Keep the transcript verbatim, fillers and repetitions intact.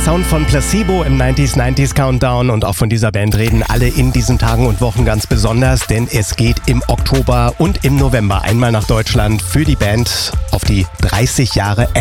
Sound von Placebo im neunziger neunzig Countdown, und auch von dieser Band reden alle in diesen Tagen und Wochen ganz besonders, denn es geht im Oktober und im November einmal nach Deutschland für die Band auf die dreißig Jahre